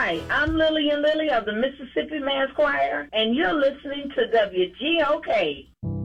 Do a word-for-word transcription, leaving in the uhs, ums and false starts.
Hi, I'm Lillian Lilly of the Mississippi Mass Choir, and you're listening to W G O K.